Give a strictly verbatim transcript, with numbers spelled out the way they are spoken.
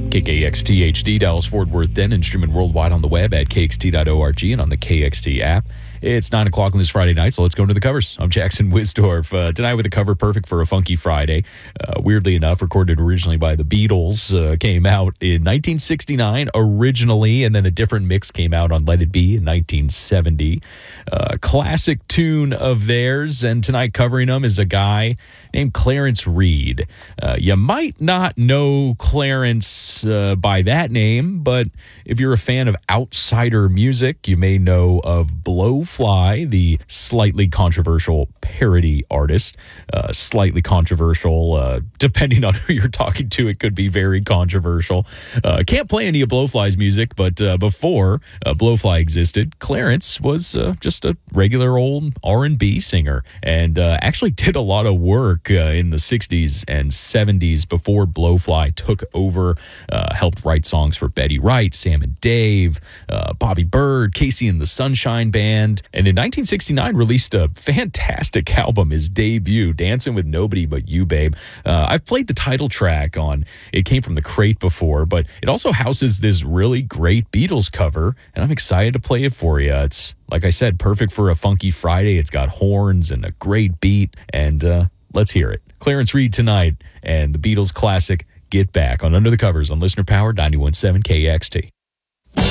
K K X T H D, Dallas, Fort Worth, Denton, streaming worldwide on the web at K X T dot org and on the K X T app. It's nine o'clock on this Friday night, so let's go into the covers. I'm Jackson Wisdorf. Uh, tonight with a cover perfect for a funky Friday. Uh, weirdly enough, recorded originally by the Beatles, uh, came out in nineteen sixty-nine originally, and then a different mix came out on Let It Be in nineteen seventy. Uh, classic tune of theirs, and tonight covering them is a guy named Clarence Reid. Uh, you might not know Clarence uh, by that name, but if you're a fan of outsider music, you may know of Blowfly, the slightly controversial parody artist. Uh, slightly controversial, uh, depending on who you're talking to, it could be very controversial. Uh, can't play any of Blowfly's music, but uh, before uh, Blowfly existed, Clarence was uh, just a regular old R and B singer, and uh, actually did a lot of work uh, in the sixties and seventies before Blowfly took over. Uh, helped write songs for Betty Wright, Sam and Dave, uh, Bobby Bird, Casey and the Sunshine Band, and in nineteen sixty-nine released a fantastic album, his debut, Dancing with Nobody But You, Babe. Uh, I've played the title track on It Came From the Crate before, but it also houses this really great Beatles cover, and I'm excited to play it for you. It's, like I said, perfect for a funky Friday. It's got horns and a great beat, and uh, let's hear it. Clarence Reid tonight, and the Beatles classic Get Back on Under the Covers on Listener Powered ninety-one point seven K X T.